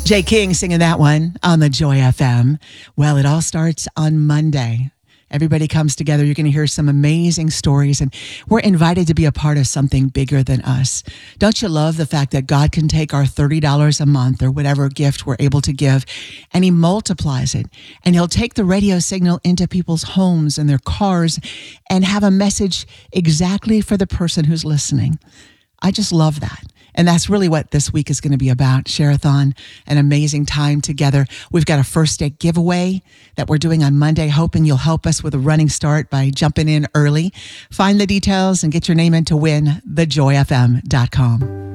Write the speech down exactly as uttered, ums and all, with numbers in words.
Jay King singing that one on the Joy F M. Well, it all starts on Monday. Everybody comes together. You're going to hear some amazing stories, and we're invited to be a part of something bigger than us. Don't you love the fact that God can take our thirty dollars a month or whatever gift we're able to give, and he multiplies it, and he'll take the radio signal into people's homes and their cars and have a message exactly for the person who's listening. I just love that. And that's really what this week is going to be about. Share-a-thon, an amazing time together. We've got a first date giveaway that we're doing on Monday, hoping you'll help us with a running start by jumping in early. Find the details and get your name in to win the joy f m dot com.